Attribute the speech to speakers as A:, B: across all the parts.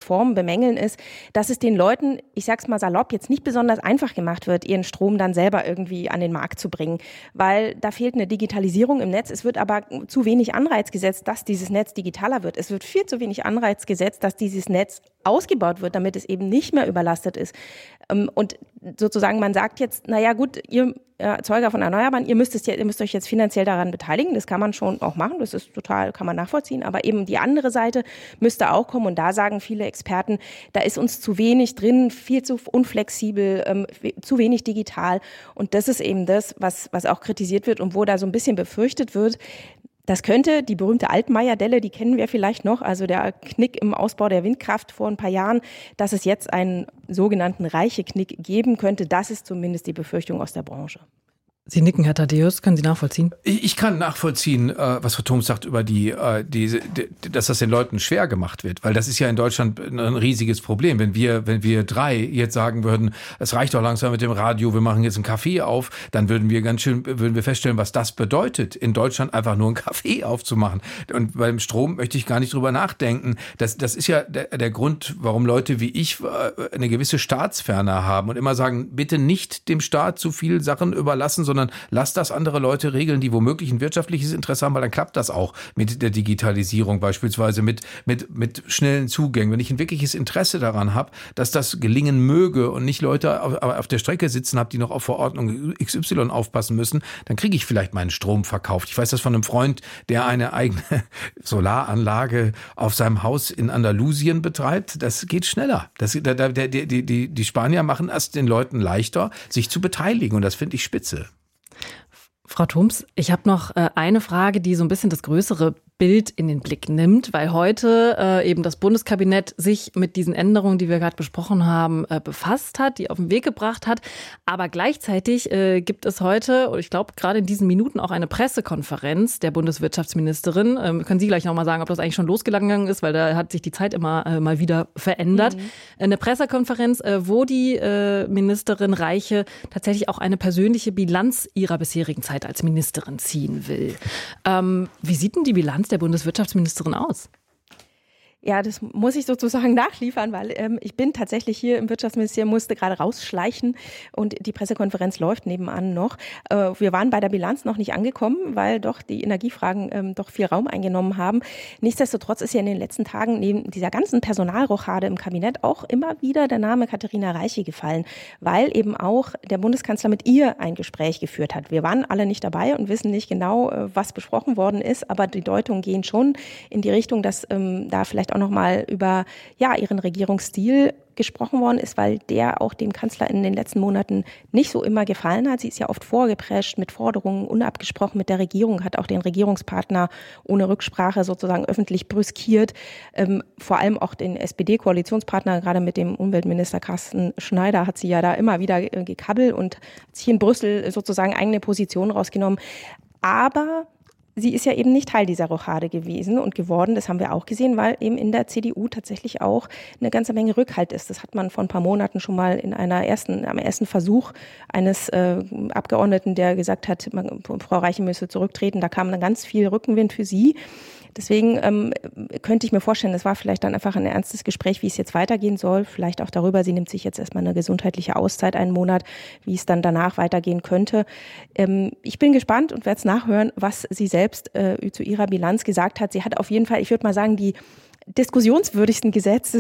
A: Reform bemängeln, ist, dass es den Leuten, ich sag's mal salopp, jetzt nicht besonders einfach gemacht wird, ihren Strom dann selber irgendwie an den Markt zu bringen, weil da fehlt eine Digitalisierung im Netz. Es wird aber zu wenig Anreiz gesetzt, dass dieses Netz digitaler wird. Es wird viel zu wenig Anreiz gesetzt, dass dieses Netz ausgebaut wird, damit es eben nicht mehr überlastet ist. Und sozusagen man sagt jetzt, naja gut, ihr Erzeuger von Erneuerbaren, ihr müsst euch jetzt finanziell daran beteiligen. Das kann man schon auch machen, das ist total, kann man nachvollziehen. Aber eben die andere Seite müsste auch kommen. Und da sagen viele Experten, da ist uns zu wenig drin, viel zu unflexibel, zu wenig digital. Und das ist eben das, was auch kritisiert wird und wo da so ein bisschen befürchtet wird, das könnte die berühmte Altmaier-Delle, die kennen wir vielleicht noch, also der Knick im Ausbau der Windkraft vor ein paar Jahren, dass es jetzt einen sogenannten Reiche-Knick geben könnte. Das ist zumindest die Befürchtung aus der Branche.
B: Sie nicken, Herr Thaddäus. Können Sie nachvollziehen?
C: Ich kann nachvollziehen, was Frau Thoms sagt über dass das den Leuten schwer gemacht wird. Weil das ist ja in Deutschland ein riesiges Problem. Wenn wir drei jetzt sagen würden, es reicht doch langsam mit dem Radio, wir machen jetzt einen Café auf, dann würden wir feststellen, was das bedeutet, in Deutschland einfach nur einen Café aufzumachen. Und beim Strom möchte ich gar nicht drüber nachdenken. Das ist ja der Grund, warum Leute wie ich eine gewisse Staatsferne haben und immer sagen, bitte nicht dem Staat zu viel Sachen überlassen, sondern lasst das andere Leute regeln, die womöglich ein wirtschaftliches Interesse haben, weil dann klappt das auch mit der Digitalisierung, beispielsweise mit schnellen Zugängen. Wenn ich ein wirkliches Interesse daran habe, dass das gelingen möge und nicht Leute auf der Strecke sitzen habe, die noch auf Verordnung XY aufpassen müssen, dann kriege ich vielleicht meinen Strom verkauft. Ich weiß das von einem Freund, der eine eigene Solaranlage auf seinem Haus in Andalusien betreibt. Das geht schneller. Die Spanier machen es den Leuten leichter, sich zu beteiligen und das finde ich spitze.
B: Frau Thoms, ich habe noch eine Frage, die so ein bisschen das größere Bild in den Blick nimmt, weil heute eben das Bundeskabinett sich mit diesen Änderungen, die wir gerade besprochen haben, befasst hat, die auf den Weg gebracht hat. Aber gleichzeitig gibt es heute, ich glaube gerade in diesen Minuten, auch eine Pressekonferenz der Bundeswirtschaftsministerin. Können Sie gleich nochmal sagen, ob das eigentlich schon losgegangen ist, weil da hat sich die Zeit immer mal wieder verändert. Eine Pressekonferenz, wo die Ministerin Reiche tatsächlich auch eine persönliche Bilanz ihrer bisherigen Zeit als Ministerin ziehen will. Wie sieht denn die Bilanz der Bundeswirtschaftsministerin aus?
A: Ja, das muss ich sozusagen nachliefern, weil ich bin tatsächlich hier im Wirtschaftsministerium, musste gerade rausschleichen und die Pressekonferenz läuft nebenan noch. Wir waren bei der Bilanz noch nicht angekommen, weil doch die Energiefragen doch viel Raum eingenommen haben. Nichtsdestotrotz ist ja in den letzten Tagen neben dieser ganzen Personalrochade im Kabinett auch immer wieder der Name Katharina Reiche gefallen, weil eben auch der Bundeskanzler mit ihr ein Gespräch geführt hat. Wir waren alle nicht dabei und wissen nicht genau, was besprochen worden ist, aber die Deutungen gehen schon in die Richtung, dass da vielleicht auch noch mal über ihren Regierungsstil gesprochen worden ist, weil der auch dem Kanzler in den letzten Monaten nicht so immer gefallen hat. Sie ist ja oft vorgeprescht mit Forderungen, unabgesprochen mit der Regierung, hat auch den Regierungspartner ohne Rücksprache sozusagen öffentlich brüskiert. Vor allem auch den SPD-Koalitionspartner, gerade mit dem Umweltminister Carsten Schneider, hat sie ja da immer wieder gekabbelt und hat sich in Brüssel sozusagen eigene Positionen rausgenommen. Aber sie ist ja eben nicht Teil dieser Rochade gewesen und geworden, das haben wir auch gesehen, weil eben in der CDU tatsächlich auch eine ganze Menge Rückhalt ist. Das hat man vor ein paar Monaten schon mal am ersten Versuch eines Abgeordneten, der gesagt hat, Frau Reiche müsse zurücktreten, da kam dann ganz viel Rückenwind für sie. Deswegen könnte ich mir vorstellen, das war vielleicht dann einfach ein ernstes Gespräch, wie es jetzt weitergehen soll. Vielleicht auch darüber, sie nimmt sich jetzt erstmal eine gesundheitliche Auszeit, einen Monat, wie es dann danach weitergehen könnte. Ich bin gespannt und werde es nachhören, was sie selbst zu ihrer Bilanz gesagt hat. Sie hat auf jeden Fall, ich würde mal sagen, die diskussionswürdigsten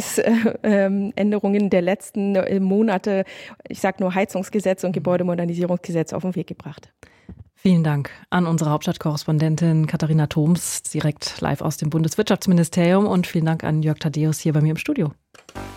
A: Gesetzesänderungen der letzten Monate, ich sage nur Heizungsgesetz und Gebäudemodernisierungsgesetz, auf den Weg gebracht.
B: Vielen Dank an unsere Hauptstadtkorrespondentin Katharina Thoms, direkt live aus dem Bundeswirtschaftsministerium, und vielen Dank an Jörg Thaddäus hier bei mir im Studio.